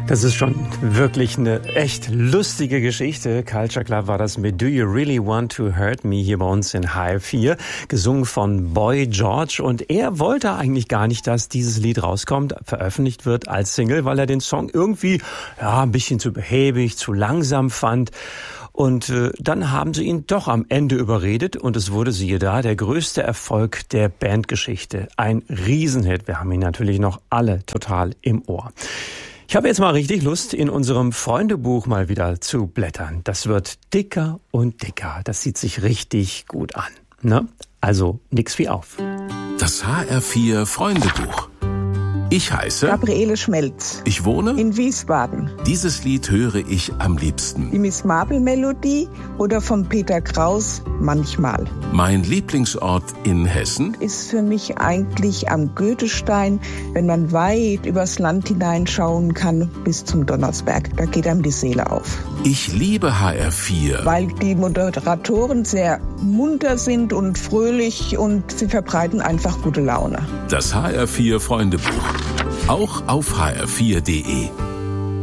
Das ist schon wirklich eine echt lustige Geschichte. Culture Club war das mit Do You Really Want to Hurt Me hier bei uns in HR4, gesungen von Boy George. Und er wollte eigentlich gar nicht, dass dieses Lied rauskommt, veröffentlicht wird als Single, weil er den Song irgendwie ein bisschen zu behäbig, zu langsam fand. Und dann haben sie ihn doch am Ende überredet und es wurde, siehe da, der größte Erfolg der Bandgeschichte. Ein Riesenhit. Wir haben ihn natürlich noch alle total im Ohr. Ich habe jetzt mal richtig Lust, in unserem Freundebuch mal wieder zu blättern. Das wird dicker und dicker. Das sieht sich richtig gut an. Ne? Also nix wie auf. Das HR4 Freundebuch. Ich heiße Gabriele Schmelz. Ich wohne in Wiesbaden. Dieses Lied höre ich am liebsten. Die Miss Marple Melodie oder von Peter Kraus manchmal. Mein Lieblingsort in Hessen ist für mich eigentlich am Goethestein, wenn man weit übers Land hineinschauen kann bis zum Donnersberg. Da geht einem die Seele auf. Ich liebe HR4. Weil die Moderatoren sehr munter sind und fröhlich und sie verbreiten einfach gute Laune. Das HR4 Freundebuch. Auch auf hr4.de.